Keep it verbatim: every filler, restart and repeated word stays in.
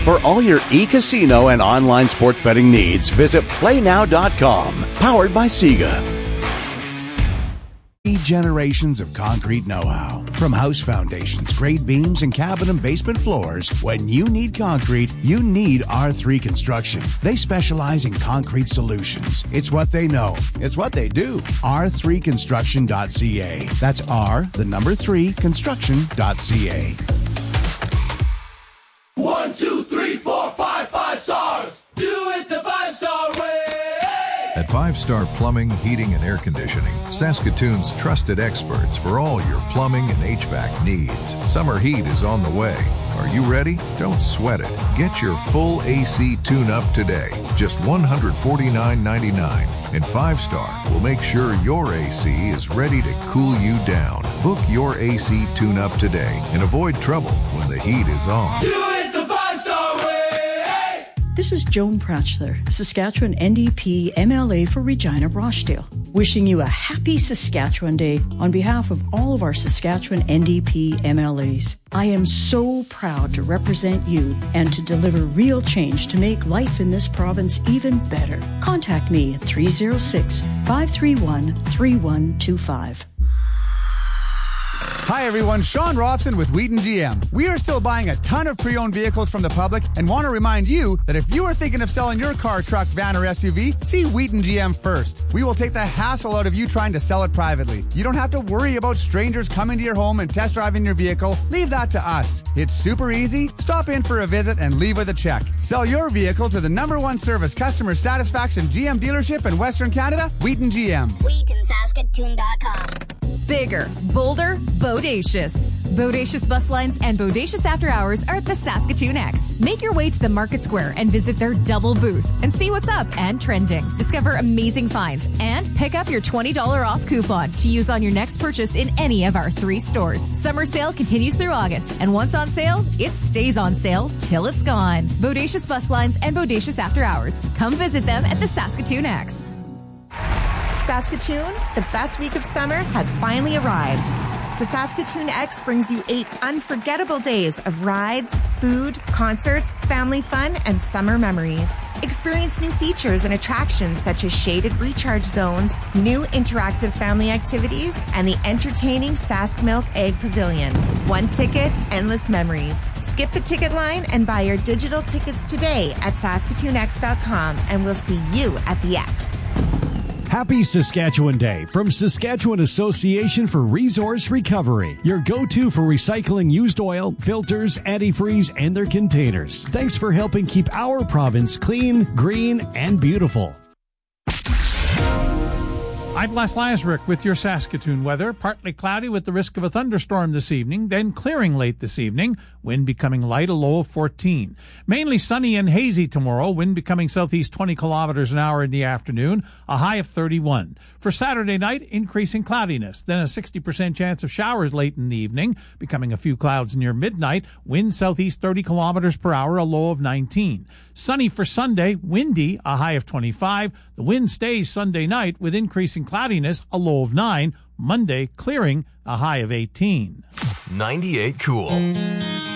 For all your e-casino and online sports betting needs, visit play now dot com. Powered by Sega. Three generations of concrete know-how. From house foundations, grade beams, and cabin and basement floors, when you need concrete, you need R three Construction. They specialize in concrete solutions. It's what they know. It's what they do. R three construction dot c a. That's R, the number three, construction dot c a. One, two, three, four, five, five stars. Do it the five-star way. At Five Star Plumbing, Heating, and Air Conditioning, Saskatoon's trusted experts for all your plumbing and H V A C needs. Summer heat is on the way. Are you ready? Don't sweat it. Get your full A C tune-up today. Just one hundred forty-nine ninety-nine. And Five Star will make sure your A C is ready to cool you down. Book your A C tune-up today and avoid trouble when the heat is on. Do it the five-star way. This is Joan Pratchler, Saskatchewan N D P M L A for Regina Rochdale, wishing you a happy Saskatchewan Day on behalf of all of our Saskatchewan N D P M L As. I am so proud to represent you and to deliver real change to make life in this province even better. Contact me at three oh six, five three one, three one two five. Hi everyone, Sean Robson with Wheaton G M. We are still buying a ton of pre-owned vehicles from the public and want to remind you that if you are thinking of selling your car, truck, van, or S U V, see Wheaton G M first. We will take the hassle out of you trying to sell it privately. You don't have to worry about strangers coming to your home and test driving your vehicle. Leave that to us. It's super easy. Stop in for a visit and leave with a check. Sell your vehicle to the number one service customer satisfaction G M dealership in Western Canada, Wheaton G M. Wheaton Saskatoon dot com. Bigger, bolder, bodacious. Bodacious Bus Lines and Bodacious After Hours are at the Saskatoon X. Make your way to the Market Square and visit their double booth and see what's up and trending. Discover amazing finds and pick up your twenty dollars off coupon to use on your next purchase in any of our three stores. Summer sale continues through August, and once on sale, it stays on sale till it's gone. Bodacious Bus Lines and Bodacious After Hours. Come visit them at the Saskatoon X. Saskatoon, the best week of summer has finally arrived. The Saskatoon X brings you eight unforgettable days of rides, food, concerts, family fun, and summer memories. Experience new features and attractions such as shaded recharge zones, new interactive family activities, and the entertaining Sask Milk Egg Pavilion. One ticket, endless memories. Skip the ticket line and buy your digital tickets today at saskatoon x dot com, and we'll see you at the X. Happy Saskatchewan Day from Saskatchewan Association for Resource Recovery, your go-to for recycling used oil, filters, antifreeze, and their containers. Thanks for helping keep our province clean, green, and beautiful. I'm Les Lazaruk with your Saskatoon weather. Partly cloudy with the risk of a thunderstorm this evening, then clearing late this evening. Wind becoming light, a low of fourteen. Mainly sunny and hazy tomorrow. Wind becoming southeast twenty kilometers an hour in the afternoon, a high of thirty-one. For Saturday night, increasing cloudiness. Then a sixty percent chance of showers late in the evening, becoming a few clouds near midnight. Wind southeast thirty kilometers per hour, a low of nineteen. Sunny for Sunday, windy, a high of twenty-five. The wind stays Sunday night with increasing cloudiness, a low of nine. Monday, clearing, a high of eighteen. ninety-eight Cool.